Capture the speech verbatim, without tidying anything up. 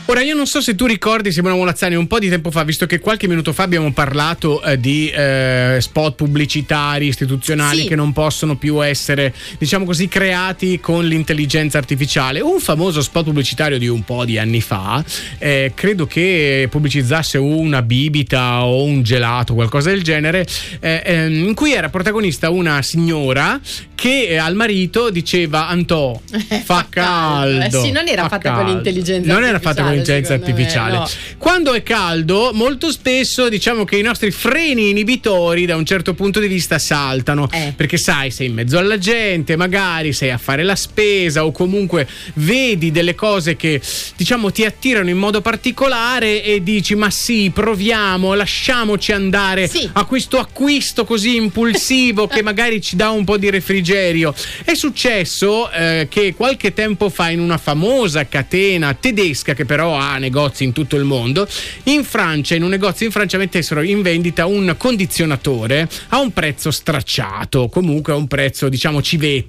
Ora, io non so se tu ricordi, Simona Molazzani, un po' di tempo fa, visto che qualche minuto fa abbiamo parlato eh, di eh, spot pubblicitari istituzionali, sì, che non possono più essere, diciamo così, creati con l'intelligenza artificiale. Un famoso spot pubblicitario di un po' di anni fa, eh, credo che pubblicizzasse una bibita o un gelato, qualcosa del genere, eh, ehm, in cui era protagonista una signora che eh, al marito diceva: Antò, fa caldo. Eh sì, non era fa fatta caldo. con l'intelligenza non artificiale. era fatta con l'intelligenza artificiale. Me, no. Quando è caldo, molto spesso diciamo che i nostri freni inibitori da un certo punto di vista saltano, eh. perché sai, sei in mezzo alla gente, magari sei a fare la spesa o comunque vedi delle cose che diciamo ti attirano in modo particolare e dici: ma sì, proviamo, lasciamoci andare sì. a questo acquisto così impulsivo che magari ci dà un po' di refrigerio. È successo eh, che qualche tempo fa in una famosa catena tedesca, che però ha negozi in tutto il mondo, in Francia, in un negozio in Francia mettessero in vendita un condizionatore a un prezzo stracciato, comunque a un prezzo diciamo civetta,